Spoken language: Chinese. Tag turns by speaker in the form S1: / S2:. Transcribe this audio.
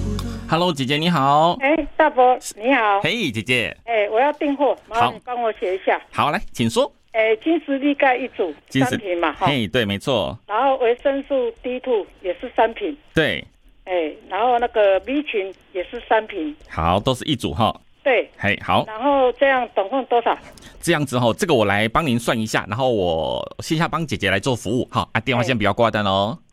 S1: Hello， 姐姐你好。
S2: 大伯你好。
S1: 嘿，姐姐。
S2: 我要订货，麻烦你帮我写一下。
S1: 好，来，请说。
S2: 金石力钙一组3瓶嘛，
S1: 嘿，对，没错。
S2: 然后维生素 D2 也是3瓶。
S1: 对。
S2: 然后那个 B 群也是3瓶。
S1: 好，都是一组哈。
S2: 对。
S1: 嘿，好。
S2: 然后这样总共多少？
S1: 这样子哈，这个我来帮您算一下，然后我线下帮姐姐来做服务。好，电话先不要挂断哦。